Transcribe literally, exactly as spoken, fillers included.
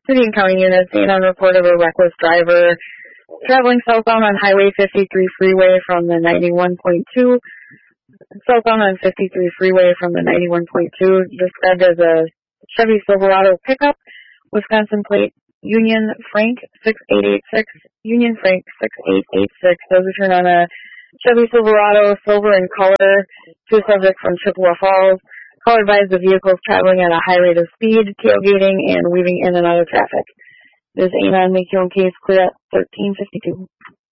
City and county units, A nine report of a reckless driver traveling southbound on Highway fifty-three freeway from the ninety-one point two, southbound on fifty-three freeway from the ninety-one point two, described as a Chevy Silverado pickup, Wisconsin plate Union Frank six eight eight six, Union Frank six eight eight six. Does return on a Chevy Silverado, silver in color, to a subject from Chippewa Falls. Call advised the vehicles traveling at a high rate of speed, tailgating, and weaving in and out of traffic. This A nine, make your own case clear at thirteen fifty-two.